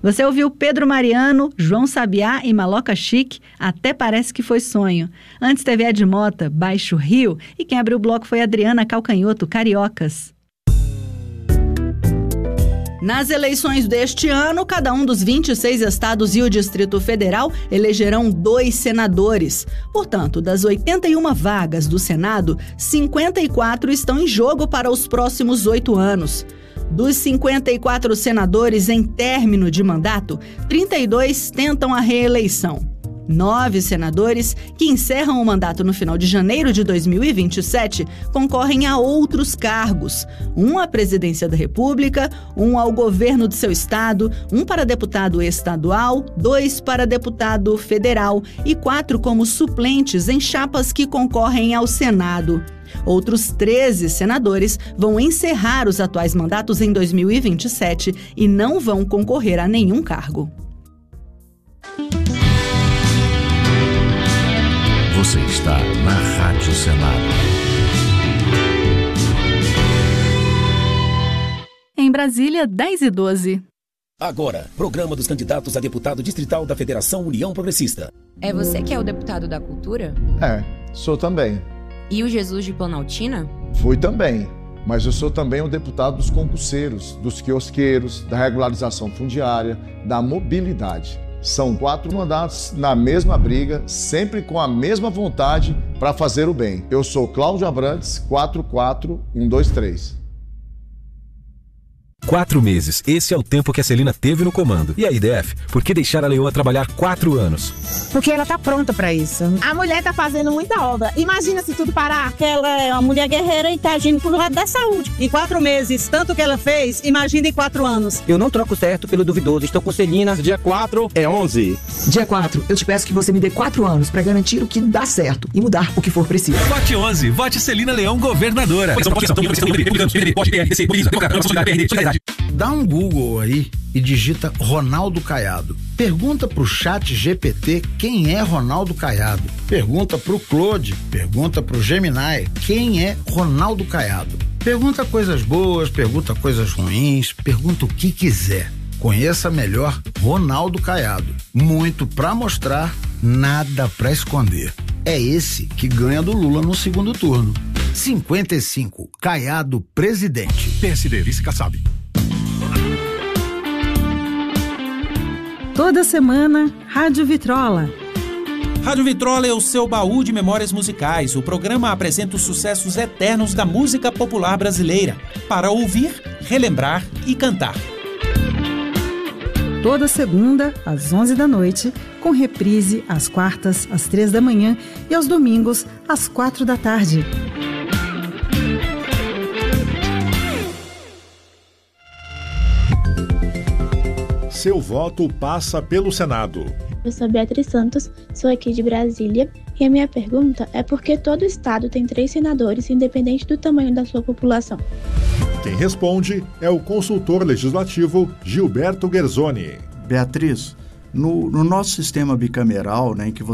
Você ouviu Pedro Mariano, João Sabiá e Maloca Chique, Até Parece Que Foi Sonho. Antes teve Ed Mota, Baixo Rio, e quem abriu o bloco foi Adriana Calcanhoto, Cariocas. Nas eleições deste ano, cada um dos 26 estados e o Distrito Federal elegerão 2 senadores. Portanto, das 81 vagas do Senado, 54 estão em jogo para os próximos 8 anos. Dos 54 senadores em término de mandato, 32 tentam a reeleição. 9 senadores, que encerram o mandato no final de janeiro de 2027, concorrem a outros cargos. 1 à presidência da República, 1 ao governo do seu estado, 1 para deputado estadual, 2 para deputado federal e 4 como suplentes em chapas que concorrem ao Senado. Outros 13 senadores vão encerrar os atuais mandatos em 2027 e não vão concorrer a nenhum cargo. Você está na Rádio Senado. Em Brasília, 10h12. Agora, programa dos candidatos a deputado distrital da Federação União Progressista. É você que é o deputado da Cultura? Sou também. E o Jesus de Planaltina? Fui também, mas eu sou também o deputado dos concurseiros, dos quiosqueiros, da regularização fundiária, da mobilidade. São 4 mandatos na mesma briga, sempre com a mesma vontade para fazer o bem. Eu sou Cláudio Abrantes, 44123. 4 meses. Esse é o tempo que a Celina teve no comando. E a IDF? Por que deixar a Leoa trabalhar 4 anos? Porque ela tá pronta pra isso. A mulher tá fazendo muita obra. Imagina se tudo parar. Ela é uma mulher guerreira e tá agindo pro lado da saúde. Em 4 meses, tanto que ela fez, imagina em 4 anos. Eu não troco certo pelo duvidoso. Estou com Celina. Dia 4 é 11. Dia 4, eu te peço que você me dê 4 anos pra garantir o que dá certo e mudar o que for preciso. Vote 11. Vote Celina Leão, governadora. Dá um Google aí e digita Ronaldo Caiado. Pergunta pro chat GPT quem é Ronaldo Caiado. Pergunta pro Claude, pergunta pro Gemini quem é Ronaldo Caiado. Pergunta coisas boas, pergunta coisas ruins, pergunta o que quiser. Conheça melhor Ronaldo Caiado. Muito pra mostrar, nada pra esconder. É esse que ganha do Lula no segundo turno. 55, Caiado presidente. PSD, vice Kassab. Toda semana, Rádio Vitrola. Rádio Vitrola é o seu baú de memórias musicais. O programa apresenta os sucessos eternos da música popular brasileira, para ouvir, relembrar e cantar. Toda segunda, às 11 da noite, com reprise às quartas, às 3 da manhã e aos domingos, às 4 da tarde. Seu voto passa pelo Senado. Eu sou Beatriz Santos, sou aqui de Brasília, e a minha pergunta é por que todo estado tem 3 senadores, independente do tamanho da sua população? Quem responde é o consultor legislativo Gilberto Guerzoni. Beatriz, no nosso sistema bicameral, né, em que